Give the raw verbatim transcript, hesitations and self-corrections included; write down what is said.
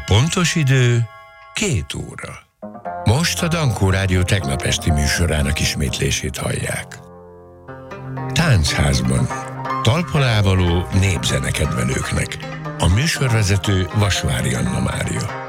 pontos idő két óra. Most a Dankó Rádió tegnap esti műsorának ismétlését hallják. Táncházban talpon való népzene kedvelőknek. A műsorvezető Vasvári Anna Mária.